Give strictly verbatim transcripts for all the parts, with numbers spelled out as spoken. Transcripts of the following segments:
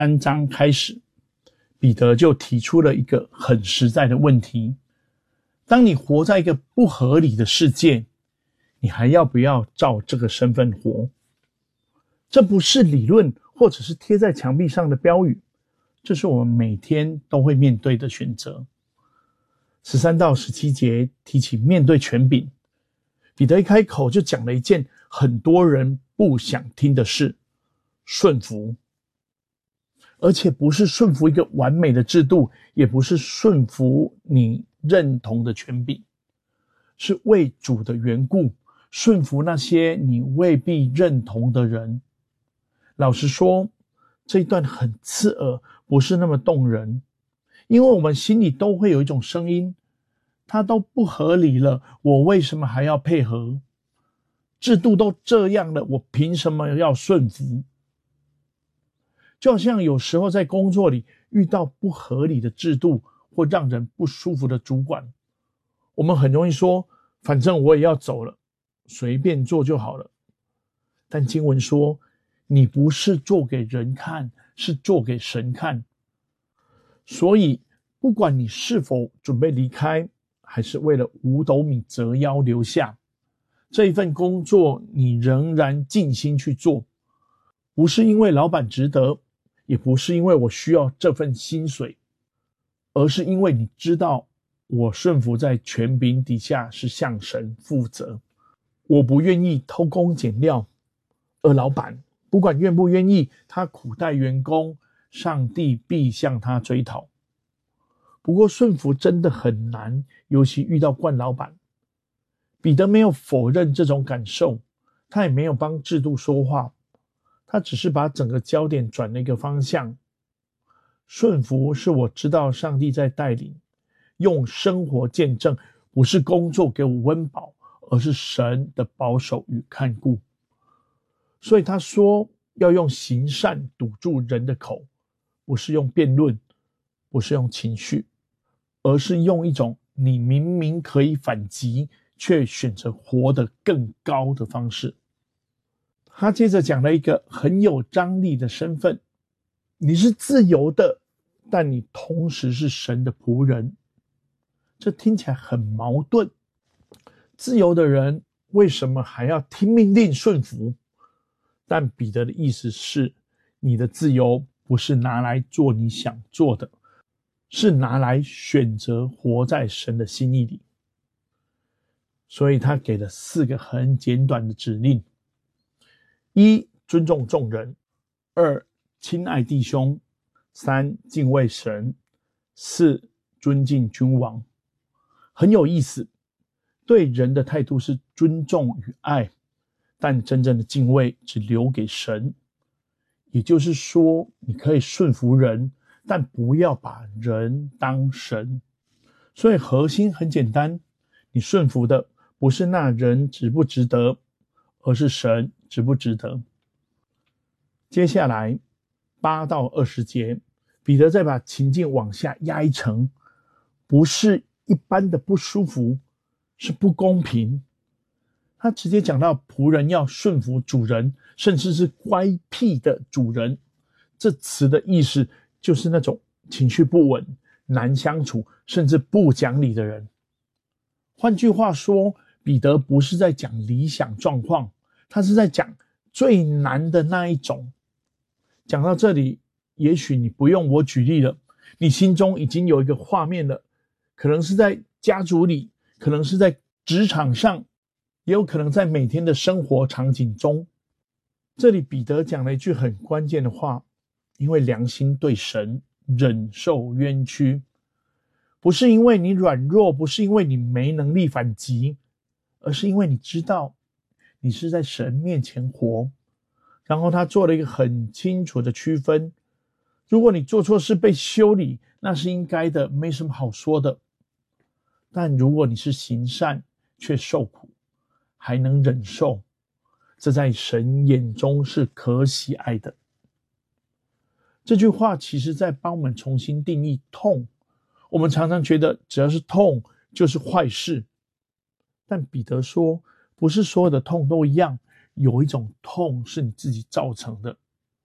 三章开始，彼得就提出了一个很实在的问题：当你活在一个不合理的世界，你还要不要照这个身份活？这不是理论或者是贴在墙壁上的标语，这是我们每天都会面对的选择。十三到十七节提起面对权柄，彼得一开口就讲了一件很多人不想听的事：顺服。而且不是顺服一个完美的制度，也不是顺服你认同的权柄，是为主的缘故，顺服那些你未必认同的人。老实说，这一段很刺耳，不是那么动人，因为我们心里都会有一种声音，它都不合理了，我为什么还要配合？制度都这样了，我凭什么要顺服？就好像有时候在工作里遇到不合理的制度或让人不舒服的主管，我们很容易说，反正我也要走了，随便做就好了。但经文说，你不是做给人看，是做给神看。所以不管你是否准备离开，还是为了五斗米折腰留下，这一份工作你仍然尽心去做，不是因为老板值得，也不是因为我需要这份薪水，而是因为你知道我顺服在权柄底下是向神负责，我不愿意偷工减料，而老板不管愿不愿意，他苦待员工，上帝必向他追讨。不过顺服真的很难，尤其遇到惯老板。彼得没有否认这种感受，他也没有帮制度说话，他只是把整个焦点转了一个方向。顺服是我知道上帝在带领，用生活见证，不是工作给我温饱，而是神的保守与看顾。所以他说要用行善堵住人的口，不是用辩论，不是用情绪，而是用一种你明明可以反击，却选择活得更高的方式。他接着讲了一个很有张力的身份，你是自由的，但你同时是神的仆人。这听起来很矛盾，自由的人为什么还要听命令顺服？但彼得的意思是，你的自由不是拿来做你想做的，是拿来选择活在神的心意里。所以他给了四个很简短的指令：一、尊重众人；二、亲爱弟兄；三、敬畏神；四、尊敬君王。很有意思，对人的态度是尊重与爱，但真正的敬畏只留给神。也就是说，你可以顺服人，但不要把人当神。所以核心很简单，你顺服的不是那人值不值得，而是神值不值得。接下来八到二十节，彼得再把情境往下压一层，不是一般的不舒服，是不公平。他直接讲到仆人要顺服主人，甚至是乖僻的主人。这词的意思就是那种情绪不稳、难相处，甚至不讲理的人。换句话说，彼得不是在讲理想状况，他是在讲最难的那一种。讲到这里，也许你不用我举例了，你心中已经有一个画面了，可能是在家族里，可能是在职场上，也有可能在每天的生活场景中。这里彼得讲了一句很关键的话，因为良心对神，忍受冤屈。不是因为你软弱，不是因为你没能力反击，而是因为你知道你是在神面前活。然后他做了一个很清楚的区分，如果你做错事被修理，那是应该的，没什么好说的。但如果你是行善却受苦，还能忍受，这在神眼中是可喜爱的。这句话其实在帮我们重新定义痛。我们常常觉得只要是痛就是坏事，但彼得说，不是所有的痛都一样，有一种痛是你自己造成的。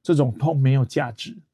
这种痛没有价值。